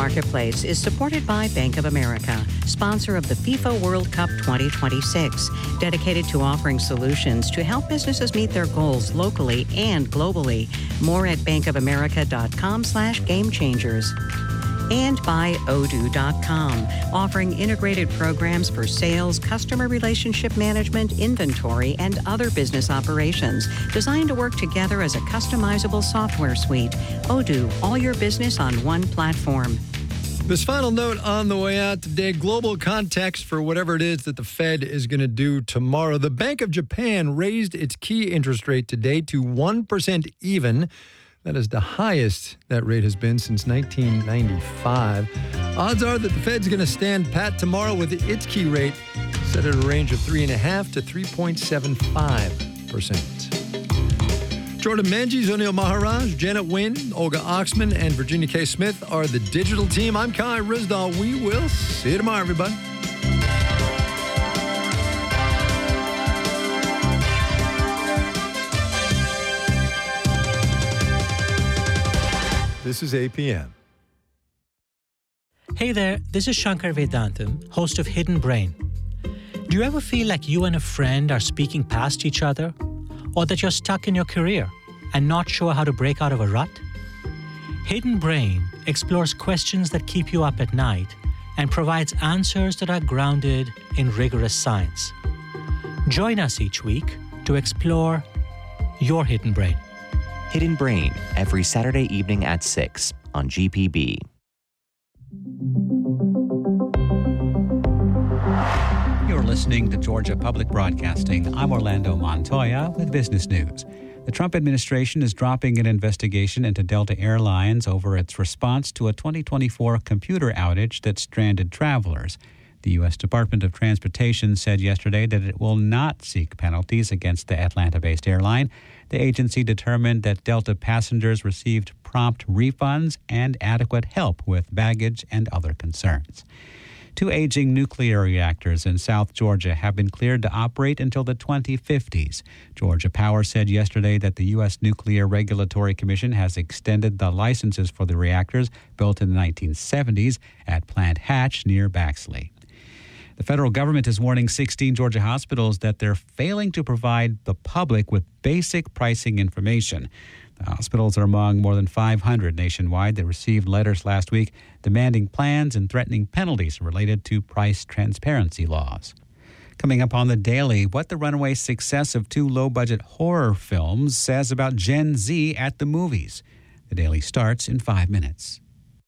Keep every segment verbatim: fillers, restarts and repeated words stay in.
Marketplace is supported by Bank of America, sponsor of the FIFA World Cup twenty twenty-six, dedicated to offering solutions to help businesses meet their goals locally and globally. More at bankofamerica.com slash game changers. And by Odoo dot com, offering integrated programs for sales, customer relationship management, inventory, and other business operations, designed to work together as a customizable software suite. Odoo, all your business on one platform. This final note on the way out today, global context for whatever it is that the Fed is going to do tomorrow. The Bank of Japan raised its key interest rate today to one percent even. That is the highest that rate has been since nineteen ninety-five. Odds are that the Fed's going to stand pat tomorrow with its key rate set at a range of three point five to three point seven five percent. Jordan Menzies, O'Neill Maharaj, Janet Wynn, Olga Oxman, and Virginia K. Smith are the digital team. I'm Kai Rizdal. We will see you tomorrow, everybody. This is A P M. Hey there, this is Shankar Vedantam, host of Hidden Brain. Do you ever feel like you and a friend are speaking past each other? Or that you're stuck in your career and not sure how to break out of a rut? Hidden Brain explores questions that keep you up at night and provides answers that are grounded in rigorous science. Join us each week to explore your hidden brain. Hidden Brain, every Saturday evening at six on G P B. You're listening to Georgia Public Broadcasting. I'm Orlando Montoya with Business News. The Trump administration is dropping an investigation into Delta Airlines over its response to a twenty twenty-four computer outage that stranded travelers. The U S Department of Transportation said yesterday that it will not seek penalties against the Atlanta-based airline. The agency determined that Delta passengers received prompt refunds and adequate help with baggage and other concerns. Two aging nuclear reactors in South Georgia have been cleared to operate until the twenty fifties. Georgia Power said yesterday that the U S Nuclear Regulatory Commission has extended the licenses for the reactors built in the nineteen seventies at Plant Hatch near Baxley. The federal government is warning sixteen Georgia hospitals that they're failing to provide the public with basic pricing information. The hospitals are among more than five hundred nationwide that received letters last week demanding plans and threatening penalties related to price transparency laws. Coming up on The Daily, what the runaway success of two low-budget horror films says about Gen Z at the movies. The Daily starts in five minutes.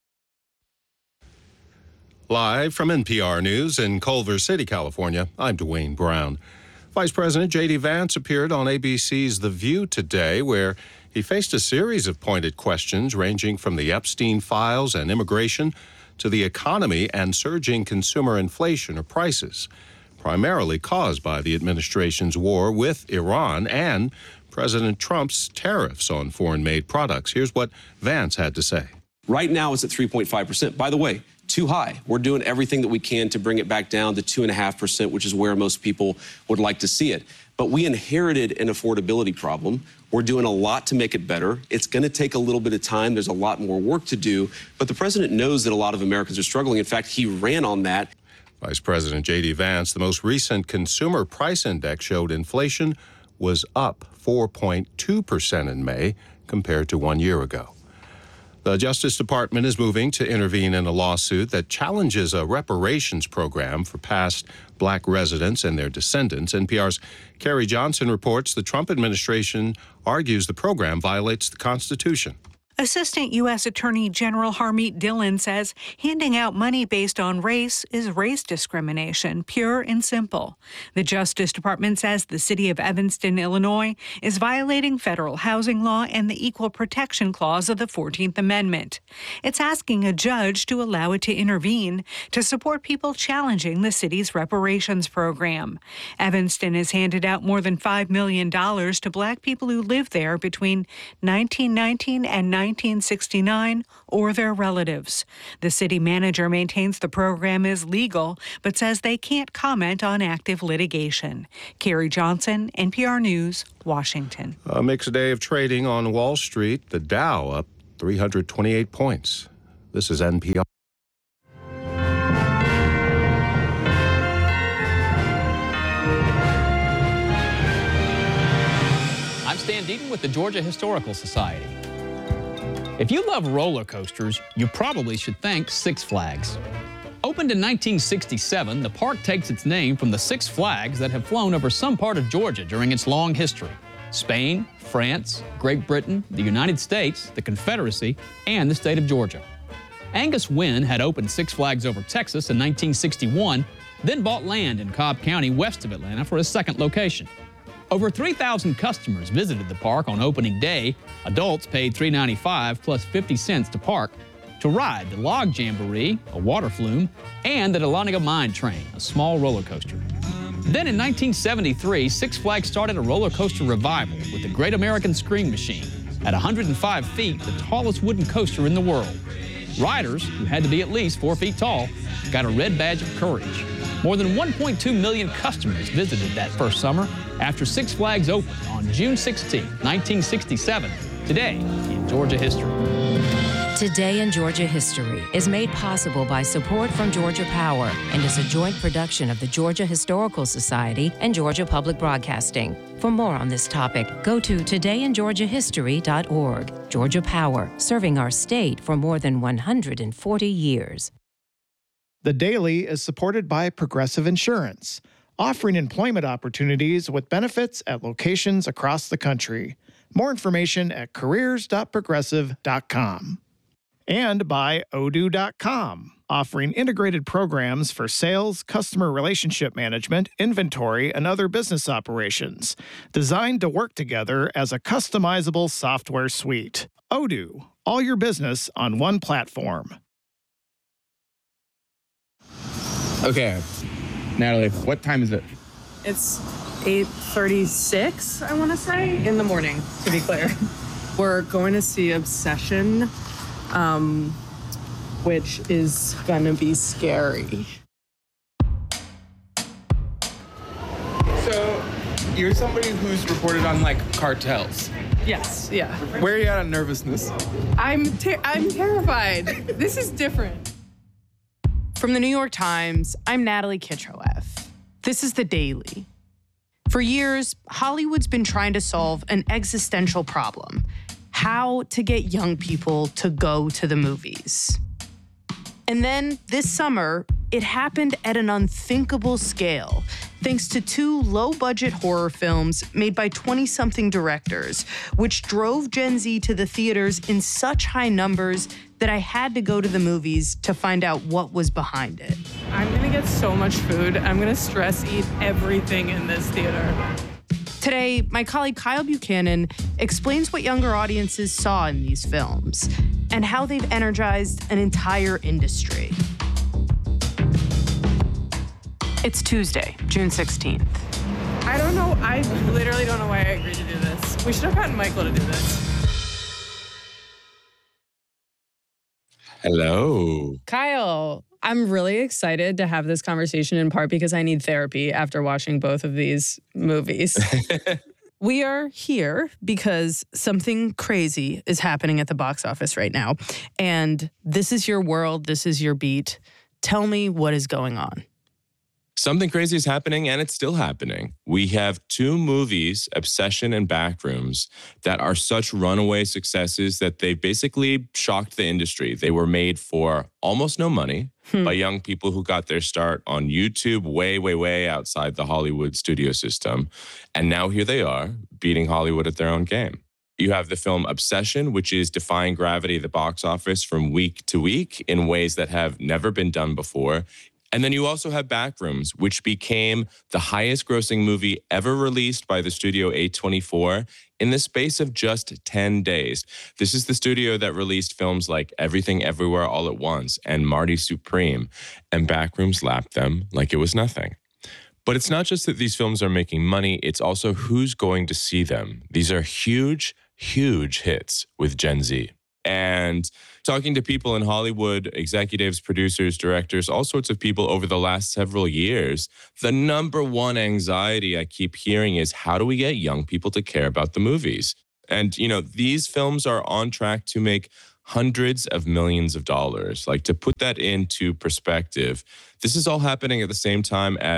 Live from N P R News in Culver City, California, I'm Dwayne Brown. Vice President J D. Vance appeared on A B C's The View today, where he faced a series of pointed questions ranging from the Epstein files and immigration to the economy and surging consumer inflation or prices, primarily caused by the administration's war with Iran and President Trump's tariffs on foreign-made products. Here's what Vance had to say. Right now it's at three point five percent. By the way, too high. We're doing everything that we can to bring it back down to two point five percent, which is where most people would like to see it. But we inherited an affordability problem. We're doing a lot to make it better. It's going to take a little bit of time. There's a lot more work to do. But the president knows that a lot of Americans are struggling. In fact, he ran on that. Vice President J D. Vance, the most recent consumer price index showed inflation was up four point two percent in May compared to one year ago. The Justice Department is moving to intervene in a lawsuit that challenges a reparations program for past black residents and their descendants. N P R's Carrie Johnson reports the Trump administration argues the program violates the Constitution. Assistant U S. Attorney General Harmeet Dillon says handing out money based on race is race discrimination, pure and simple. The Justice Department says the city of Evanston, Illinois, is violating federal housing law and the Equal Protection Clause of the fourteenth Amendment. It's asking a judge to allow it to intervene to support people challenging the city's reparations program. Evanston has handed out more than five million dollars to black people who lived there between nineteen nineteen and nineteen sixty-nine or their relatives. The city manager maintains the program is legal, but says they can't comment on active litigation. Carrie Johnson, N P R News, Washington. A mixed day of trading on Wall Street. The Dow up three hundred twenty-eight points. This is N P R. Stan Deaton with the Georgia Historical Society. If you love roller coasters, you probably should thank Six Flags. Opened in nineteen sixty-seven, the park takes its name from the Six Flags that have flown over some part of Georgia during its long history: Spain, France, Great Britain, the United States, the Confederacy, and the state of Georgia. Angus Wynn had opened Six Flags Over Texas in nineteen sixty-one, then bought land in Cobb County west of Atlanta for a second location. Over three thousand customers visited the park on opening day. Adults paid three dollars and ninety-five cents plus fifty cents to park to ride the Log Jamboree, a water flume, and the Dahlonega Mine Train, a small roller coaster. Then in nineteen seventy-three, Six Flags started a roller coaster revival with the Great American Scream Machine. At one hundred five feet, the tallest wooden coaster in the world. Riders, who had to be at least four feet tall, got a red badge of courage. More than one point two million customers visited that first summer after Six Flags opened on June sixteenth, nineteen sixty-seven. Today in Georgia History. Today in Georgia History is made possible by support from Georgia Power and is a joint production of the Georgia Historical Society and Georgia Public Broadcasting. For more on this topic, go to today in georgia history dot org. Georgia Power, serving our state for more than one hundred forty years. The Daily is supported by Progressive Insurance, offering employment opportunities with benefits at locations across the country. More information at careers dot progressive dot com. And by odoo dot com, offering integrated programs for sales, customer relationship management, inventory, and other business operations, designed to work together as a customizable software suite. Odoo, all your business on one platform. Okay, Natalie, what time is it? It's eight thirty-six, I want to say, in the morning, to be clear. We're going to see Obsession, um, which is going to be scary. So, you're somebody who's reported on, like, cartels. Yes, yeah. Where are you at on nervousness? I'm, ter- I'm terrified. This is different. From the New York Times, I'm Natalie Kitroeff. This is The Daily. For years, Hollywood's been trying to solve an existential problem: how to get young people to go to the movies. And then this summer, it happened at an unthinkable scale, thanks to two low-budget horror films made by twenty-something directors, which drove Gen Z to the theaters in such high numbers that I had to go to the movies to find out what was behind it. I'm gonna get so much food. I'm gonna stress eat everything in this theater. Today, my colleague Kyle Buchanan explains what younger audiences saw in these films and how they've energized an entire industry. It's Tuesday, June sixteenth. I don't know. I literally don't know why I agreed to do this. We should have gotten Michael to do this. Hello. Kyle, I'm really excited to have this conversation, in part because I need therapy after watching both of these movies. We are here because something crazy is happening at the box office right now. And this is your world. This is your beat. Tell me what is going on. Something crazy is happening, and it's still happening. We have two movies, Obsession and Backrooms, that are such runaway successes that they basically shocked the industry. They were made for almost no money hmm. by young people who got their start on YouTube way, way, way outside the Hollywood studio system. And now here they are, beating Hollywood at their own game. You have the film Obsession, which is defying gravity at the box office from week to week in ways that have never been done before. And then you also have Backrooms, which became the highest grossing movie ever released by the studio A twenty-four in the space of just ten days. This is the studio that released films like Everything Everywhere All at Once and Marty Supreme, and Backrooms lapped them like it was nothing. But it's not just that these films are making money, it's also who's going to see them. These are huge, huge hits with Gen Z. And talking to people in Hollywood, executives, producers, directors, all sorts of people over the last several years, the number one anxiety I keep hearing is, how do we get young people to care about the movies? And, you know, these films are on track to make hundreds of millions of dollars. Like, to put that into perspective, this is all happening at the same time as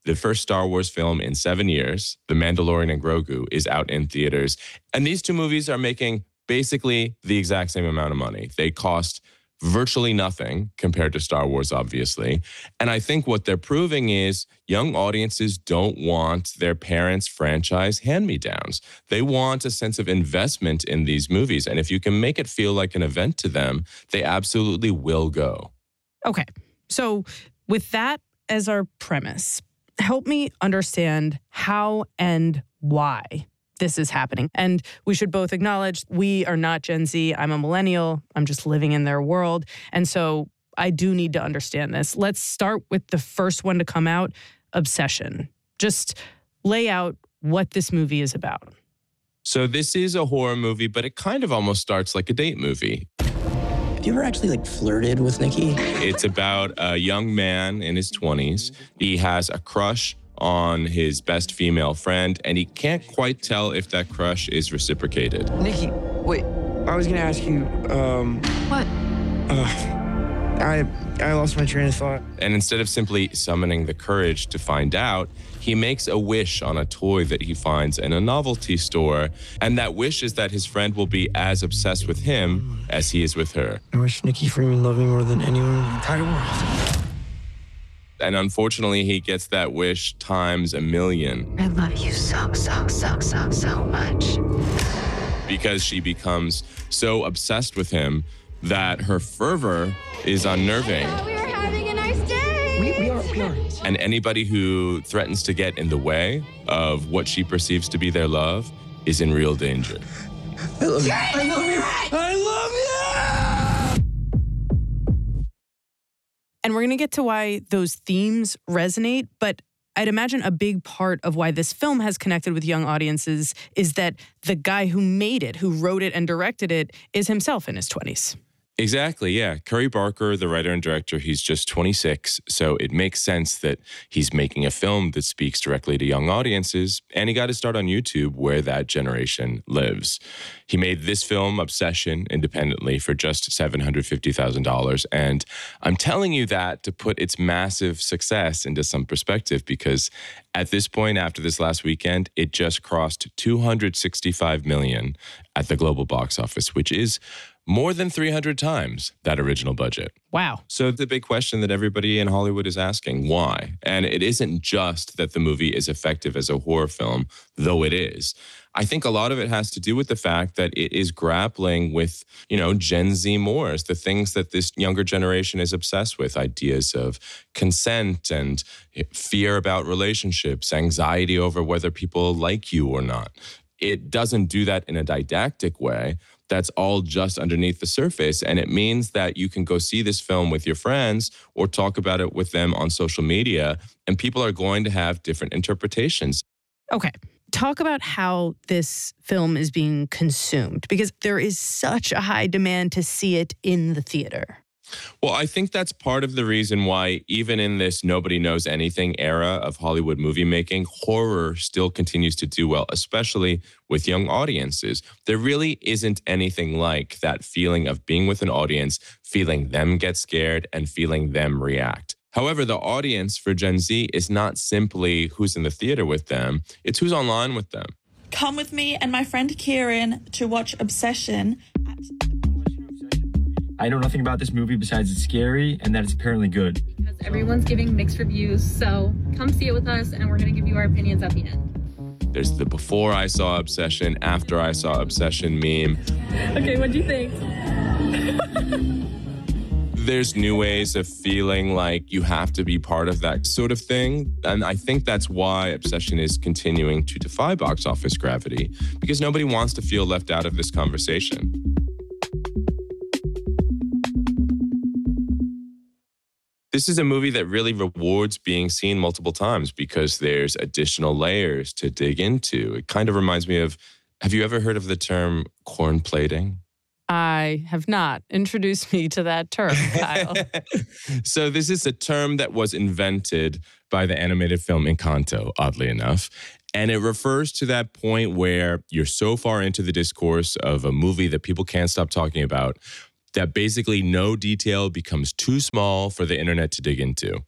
The first Star Wars film in seven years, The Mandalorian and Grogu, is out in theaters. And these two movies are making basically the exact same amount of money. They cost virtually nothing compared to Star Wars, obviously. And I think what they're proving is young audiences don't want their parents' franchise hand-me-downs. They want a sense of investment in these movies. And if you can make it feel like an event to them, they absolutely will go. Okay. So with that as our premise, help me understand how and why this is happening. And we should both acknowledge we are not Gen Z. I'm a millennial. I'm just living in their world. And so I do need to understand this. Let's start with the first one to come out, Obsession. Just lay out what this movie is about. So this is a horror movie, but it kind of almost starts like a date movie. Have you ever actually like flirted with Nikki? It's about a young man in his twenties. He has a crush on his best female friend, and he can't quite tell if that crush is reciprocated. Nikki, wait, I was gonna ask you, um... What? Uh, I, I lost my train of thought. And instead of simply summoning the courage to find out, he makes a wish on a toy that he finds in a novelty store. And that wish is that his friend will be as obsessed with him as he is with her. I wish Nikki Freeman loved me more than anyone in the entire world. And unfortunately, he gets that wish times a million. I love you so, so, so, so, so much. Because she becomes so obsessed with him that her fervor is unnerving. We are having a nice day. We, we are, we are. And anybody who threatens to get in the way of what she perceives to be their love is in real danger. I love you. I love you. I love you. And we're going to get to why those themes resonate, but I'd imagine a big part of why this film has connected with young audiences is that the guy who made it, who wrote it and directed it, is himself in his twenties. Exactly, yeah. Curry Barker, the writer and director, he's just twenty-six, so it makes sense that he's making a film that speaks directly to young audiences, and he got his start on YouTube, where that generation lives. He made this film, Obsession, independently for just seven hundred fifty thousand dollars, and I'm telling you that to put its massive success into some perspective, because at this point, after this last weekend, it just crossed two hundred sixty-five million dollars at the global box office, which is more than three hundred times that original budget. Wow. So the big question that everybody in Hollywood is asking, why? And it isn't just that the movie is effective as a horror film, though it is. I think a lot of it has to do with the fact that it is grappling with, you know, Gen Z mores, the things that this younger generation is obsessed with, ideas of consent and fear about relationships, anxiety over whether people like you or not. It doesn't do that in a didactic way. That's all just underneath the surface. And it means that you can go see this film with your friends or talk about it with them on social media, and people are going to have different interpretations. Okay. Talk about how this film is being consumed, because there is such a high demand to see it in the theater. Well, I think that's part of the reason why, even in this nobody knows anything era of Hollywood movie making, horror still continues to do well, especially with young audiences. There really isn't anything like that feeling of being with an audience, feeling them get scared and feeling them react. However, the audience for Gen Z is not simply who's in the theater with them, it's who's online with them. Come with me and my friend Kieran to watch Obsession. I know nothing about this movie besides it's scary and that it's apparently good. Because everyone's giving mixed reviews, so come see it with us and we're going to give you our opinions at the end. There's the before I saw Obsession, after I saw Obsession meme. Okay, what do you think? There's new ways of feeling like you have to be part of that sort of thing. And I think that's why Obsession is continuing to defy box office gravity, because nobody wants to feel left out of this conversation. This is a movie that really rewards being seen multiple times because there's additional layers to dig into. It kind of reminds me of, have you ever heard of the term corn plating? I have not. Introduce me to that term, Kyle. So this is a term that was invented by the animated film Encanto, oddly enough. And it refers to that point where you're so far into the discourse of a movie that people can't stop talking about that basically no detail becomes too small for the internet to dig into.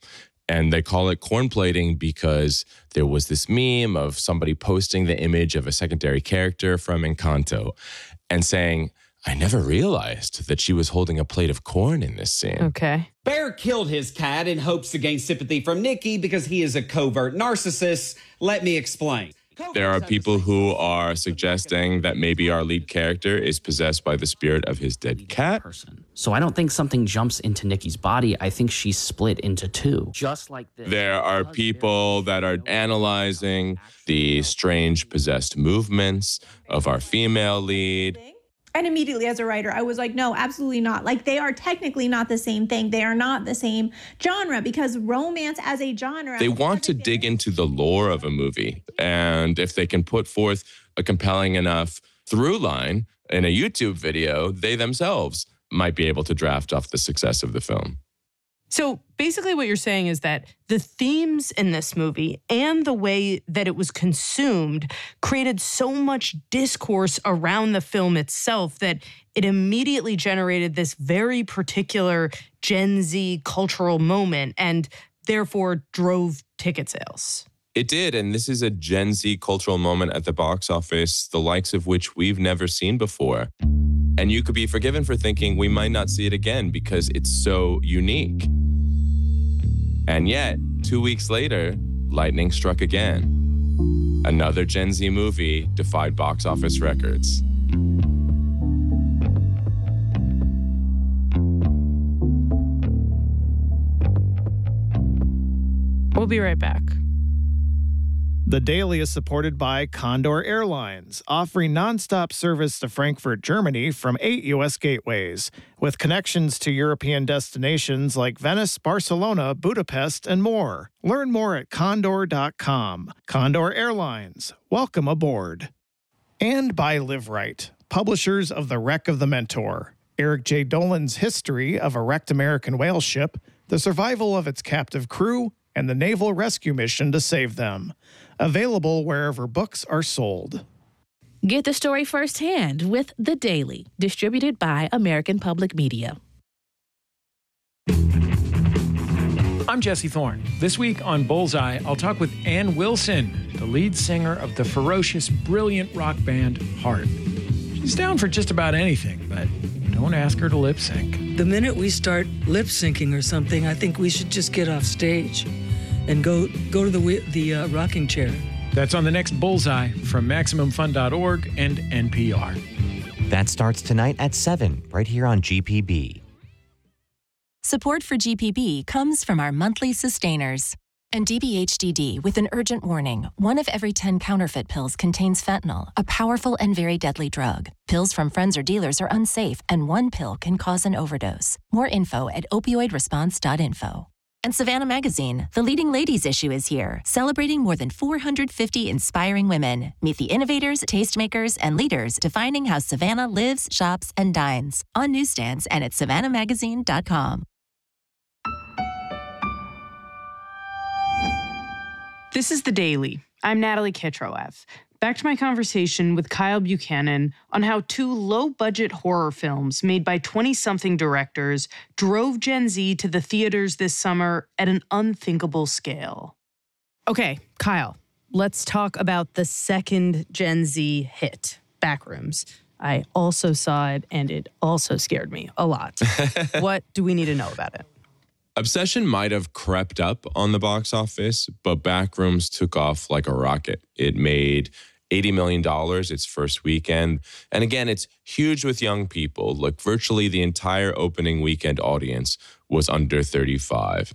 And they call it corn plating because there was this meme of somebody posting the image of a secondary character from Encanto and saying, I never realized that she was holding a plate of corn in this scene. Okay. Bear killed his cat in hopes to gain sympathy from Nikki because he is a covert narcissist. Let me explain. There are people who are suggesting that maybe our lead character is possessed by the spirit of his dead cat. So I don't think something jumps into Nikki's body. I think she's split into two. Just like this. There are people that are analyzing the strange possessed movements of our female lead. And immediately as a writer, I was like, no, absolutely not. Like, they are technically not the same thing. They are not the same genre, because romance as a genre... They want to dig into the lore of a movie. And if they can put forth a compelling enough through line in a YouTube video, they themselves might be able to draft off the success of the film. So basically what you're saying is that the themes in this movie and the way that it was consumed created so much discourse around the film itself that it immediately generated this very particular Gen Z cultural moment and therefore drove ticket sales. It did, and this is a Gen Z cultural moment at the box office, the likes of which we've never seen before. And you could be forgiven for thinking we might not see it again because it's so unique. And yet, two weeks later, lightning struck again. Another Gen Z movie defied box office records. We'll be right back. The Daily is supported by Condor Airlines, offering nonstop service to Frankfurt, Germany from eight U S gateways, with connections to European destinations like Venice, Barcelona, Budapest, and more. Learn more at condor dot com. Condor Airlines, welcome aboard. And by Live Right, publishers of The Wreck of the Mentor, Eric J. Dolan's history of a wrecked American whale ship, the survival of its captive crew, and the naval rescue mission to save them. Available wherever books are sold. Get the story firsthand with The Daily, distributed by American Public Media. I'm Jesse Thorne. This week on Bullseye, I'll talk with Ann Wilson, the lead singer of the ferocious, brilliant rock band Heart. She's down for just about anything, but don't ask her to lip sync. The minute we start lip syncing or something, I think we should just get off stage and go go to the the uh, rocking chair. That's on the next Bullseye from Maximum Fun dot org and N P R. That starts tonight at seven, right here on G P B. Support for G P B comes from our monthly sustainers. And D B H D D with an urgent warning. One of every ten counterfeit pills contains fentanyl, a powerful and very deadly drug. Pills from friends or dealers are unsafe, and one pill can cause an overdose. More info at opioid response dot info. And Savannah Magazine, the leading ladies issue, is here, celebrating more than four hundred fifty inspiring women. Meet the innovators, tastemakers, and leaders defining how Savannah lives, shops, and dines. On newsstands and at savannah magazine dot com. This is The Daily. I'm Natalie Kitroev. Back to my conversation with Kyle Buchanan on how two low-budget horror films made by twenty-something directors drove Gen Z to the theaters this summer at an unthinkable scale. Okay, Kyle, let's talk about the second Gen Z hit, Backrooms. I also saw it, and it also scared me a lot. What do we need to know about it? Obsession might have crept up on the box office, but Backrooms took off like a rocket. It made eighty million dollars its first weekend. And again, it's huge with young people. Like, virtually the entire opening weekend audience was under thirty-five.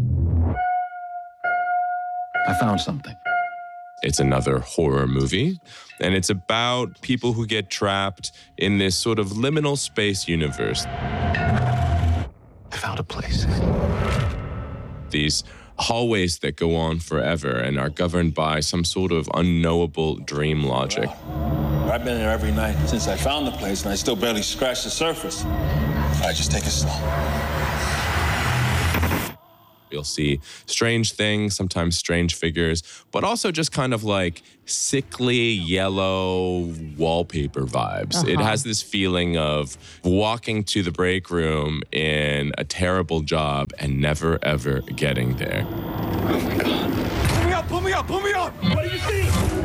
I found something. It's another horror movie, and it's about people who get trapped in this sort of liminal space universe. I found a place. These hallways that go on forever and are governed by some sort of unknowable dream logic. Well, I've been there every night since I found the place, and I still barely scratched the surface. All right, just take it slow. You'll see strange things, sometimes strange figures, but also just kind of like sickly yellow wallpaper vibes. Uh-huh. It has this feeling of walking to the break room in a terrible job and never, ever getting there. Oh my God. Pull me up, pull me up, pull me up. What do you see?